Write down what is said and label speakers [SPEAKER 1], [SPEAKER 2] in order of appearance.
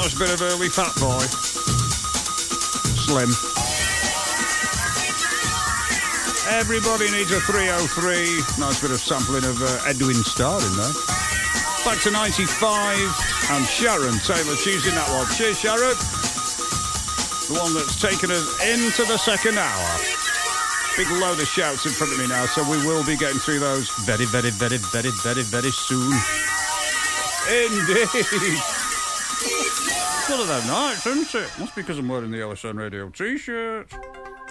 [SPEAKER 1] Nice bit of early Fat Boy. Slim. Everybody needs a 303. Nice bit of sampling of Edwin Starr in there. Back to 95. And Sharon Taylor, she's in that one. Cheers, Sharon. The one that's taken us into the second hour. Big load of shouts in front of me now, so we will be getting through those very, very, very, very, very, very soon. Indeed. It's one of them nights, isn't it? Must be because I'm wearing the LSN Radio T-shirt.